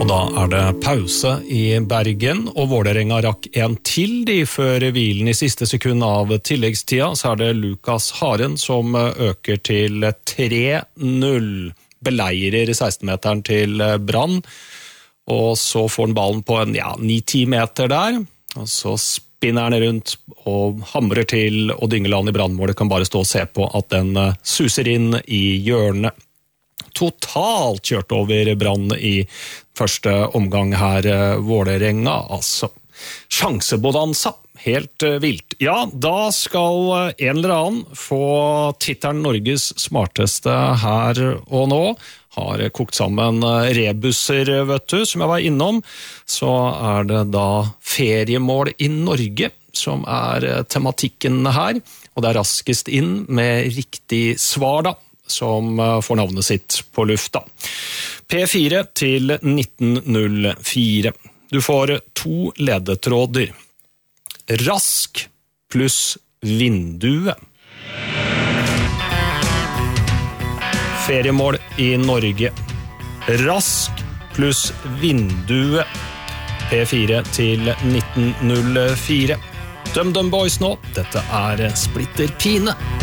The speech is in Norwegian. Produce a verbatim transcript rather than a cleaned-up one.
Og da er det pause i Bergen, og Vålerenga rakk en til de før hvilen i siste sekund av tilleggstida, så er det Lukas Haren som øker til tre null. Beleirer seksten-meteren til Brann, og så får han ballen på en ja, ni ti meter der, og så spinner han rundt og hamrer til, og Dyngeland i Brannmålet kan bare stå og se på at den suser inn i hjørnet. Totalt kjørt over Brann i første omgang her, Vålerenga, altså. Sjansebonanza, helt vilt. Ja, da skal en eller annen få tittelen Norges smarteste her og nå. Har kokt sammen rebusser, vet du, som jeg var innom. Så er det da feriemål i Norge som er tematikken her. Og det er raskest inn med riktig svar da, som får navnet sitt på lufta. P fire til nitten null fire. Du får to ledetråder. Rask pluss vinduet. Feriemål i Norge. Rask pluss vinduet. P fire til nitten null fire. Dum Dum Boys nå. Dette er Splitter Pine.